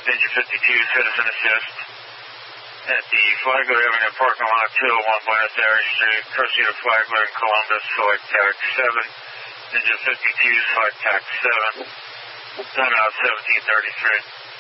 Ninja 52, citizen assist. At the Flagler Avenue parking lot, 201 Buenos Aires Street, proceed to Flagler in Columbus, select TAC 7. Ninja 52, select TAC 7. Time out 1733.